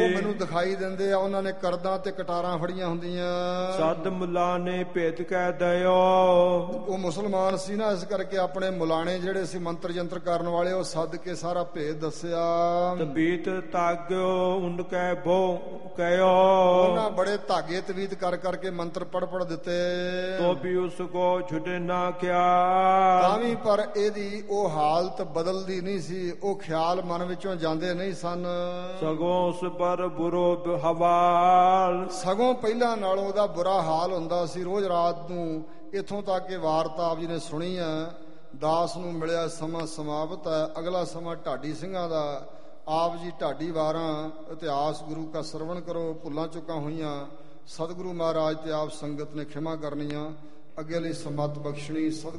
ਉਹ ਮੈਨੂੰ ਦਿਖਾਈ ਦਿੰਦੇ ਆ। ਉਹਨਾਂ ਨੇ ਕਰਦਾਂ ਤੇ ਕਟਾਰਾਂ ਫੜੀਆਂ ਹੁੰਦੀਆਂ। ਸਦ ਮੁਲਾ ਨੇ ਭੇਦ ਕਹਿ ਦਇਓ। ਉਹ ਮੁਸਲਮਾਨ ਸੀ ਨਾ, ਇਸ ਕਰਕੇ ਆਪਣੇ ਮੁਲਾਣੇ ਜਿਹੜੇ ਸੀ ਮੰਤਰ ਜੰਤਰ ਕਰਨ ਵਾਲੇ, ਉਹ ਸੱਦ ਕੇ ਸਾਰਾ ਭੇਦ ਦੱਸਿਆ। ਤਬੀਤ ਤਾਗਿਓ ਉਨ ਕਹਿ ਬੋ ਕਹਿਓ। ਉਹਨਾਂ ਬੜੇ ਧਾਗੇ ਤਵੀਤ ਕਰ ਕਰਕੇ ਮੰਤਰ ਪੜ ਦਿੱਤੇ। ਤੋ ਵੀ ਉਸ ਕੋ ਛੁਟੇ ਨਾ ਕਿਆ। ਤਾਂ ਵੀ ਪਰ ਇਹਦੀ ਉਹ ਹਾਲਤ ਬਦਲਦੀ ਨਹੀਂ ਸੀ, ਉਹ ਖਿਆਲ ਮਨ ਵਿੱਚੋਂ ਜਾਂਦੇ ਨਹੀਂ ਸਨ। ਸਗੋਂ ਉਸ ਪਰ ਬੁਰੋ ਹਵਾਲ। ਸਗੋਂ ਪਹਿਲਾਂ ਨਾਲੋਂ ਉਹਦਾ ਬੁਰਾ ਹਾਲ ਹੁੰਦਾ ਸੀ। ਰੋਜ਼ ਰਾਤ ਨੂੰ ਇੱਥੋਂ ਤੱਕ ਕਿ ਵਾਰਤਾ ਆਪ ਜੀ ਨੇ ਸੁਣੀ ਹੈ। ਦਾਸ ਨੂੰ ਮਿਲਿਆ ਸਮਾਂ ਸਮਾਪਤ ਹੈ। ਅਗਲਾ ਸਮਾਂ ਢਾਡੀ ਸਿੰਘਾਂ ਦਾ। ਆਪ ਜੀ ਢਾਡੀ ਵਾਰਾਂ ਇਤਿਹਾਸ ਗੁਰੂ ਕਾ ਸਰਵਣ ਕਰੋ। ਭੁੱਲਾਂ ਚੁੱਕਾਂ ਹੋਈਆਂ ਸਤਿਗੁਰੂ ਮਹਾਰਾਜ ਤੇ ਆਪ ਸੰਗਤ ਨੇ ਖਿਮਾ ਕਰਨੀਆਂ। ਅੱਗੇ ਲਈ ਸਮਤ ਬਖਸ਼ਣੀ।